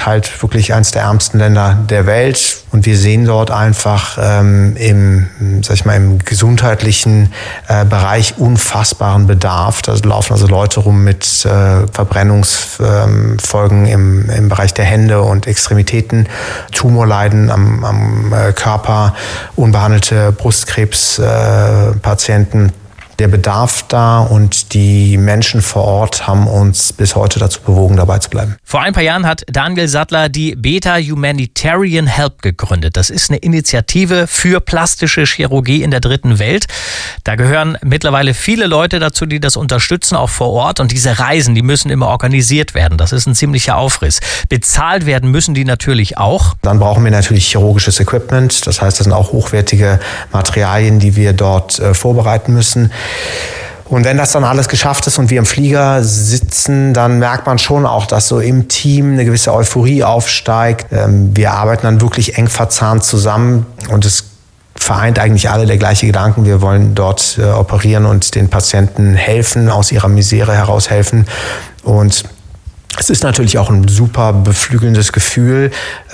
halt wirklich eines der ärmsten Länder der Welt. Und wir sehen dort einfach im gesundheitlichen Bereich unfassbaren Bedarf. Da laufen also Leute rum mit Verbrennungsfolgen im Bereich der Hände und Extremitäten, Tumorleiden am Körper, unbehandelte Brustkrebspatienten. Der Bedarf da und die Menschen vor Ort haben uns bis heute dazu bewogen, dabei zu bleiben. Vor ein paar Jahren hat Daniel Sattler die Beta Humanitarian Help gegründet. Das ist eine Initiative für plastische Chirurgie in der dritten Welt. Da gehören mittlerweile viele Leute dazu, die das unterstützen, auch vor Ort. Und diese Reisen, die müssen immer organisiert werden. Das ist ein ziemlicher Aufriss. Bezahlt werden müssen die natürlich auch. Dann brauchen wir natürlich chirurgisches Equipment. Das heißt, das sind auch hochwertige Materialien, die wir dort vorbereiten müssen. Und wenn das dann alles geschafft ist und wir im Flieger sitzen, dann merkt man schon auch, dass so im Team eine gewisse Euphorie aufsteigt. Wir arbeiten dann wirklich eng verzahnt zusammen und es vereint eigentlich alle der gleiche Gedanken. Wir wollen dort operieren und den Patienten helfen, aus ihrer Misere heraus helfen. Und es ist natürlich auch ein super beflügelndes Gefühl,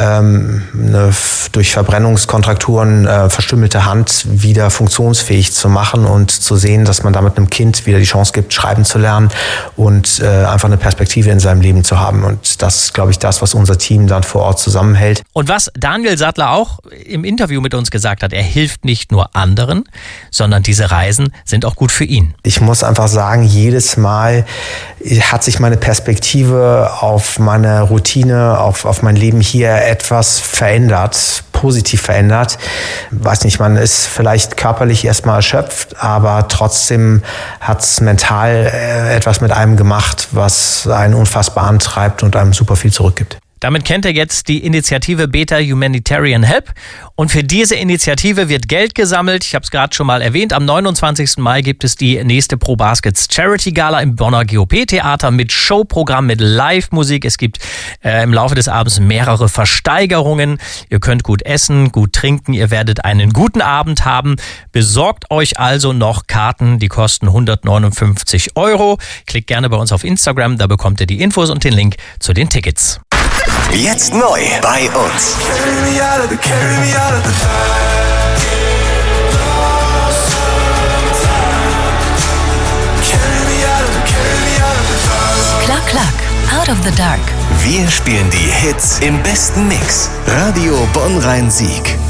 eine durch Verbrennungskontrakturen verstümmelte Hand wieder funktionsfähig zu machen und zu sehen, dass man damit einem Kind wieder die Chance gibt, schreiben zu lernen und einfach eine Perspektive in seinem Leben zu haben. Und das ist, glaube ich, das, was unser Team dann vor Ort zusammenhält. Und was Daniel Sattler auch im Interview mit uns gesagt hat, er hilft nicht nur anderen, sondern diese Reisen sind auch gut für ihn. Ich muss einfach sagen, jedes Mal hat sich meine Perspektive auf meine Routine, auf mein Leben hier etwas verändert, positiv verändert. Weiß nicht, man ist vielleicht körperlich erstmal erschöpft, aber trotzdem hat es mental etwas mit einem gemacht, was einen unfassbar antreibt und einem super viel zurückgibt. Damit kennt er jetzt die Initiative Beta Humanitarian Help. Und für diese Initiative wird Geld gesammelt. Ich habe es gerade schon mal erwähnt. Am 29. Mai gibt es die nächste Pro Baskets Charity Gala im Bonner GOP-Theater mit Showprogramm, mit Live-Musik. Es gibt im Laufe des Abends mehrere Versteigerungen. Ihr könnt gut essen, gut trinken. Ihr werdet einen guten Abend haben. Besorgt euch also noch Karten. Die kosten 159 €. Klickt gerne bei uns auf Instagram. Da bekommt ihr die Infos und den Link zu den Tickets. Jetzt neu bei uns. Klack, klack, out of the dark. Wir spielen die Hits im besten Mix. Radio Bonn-Rhein-Sieg.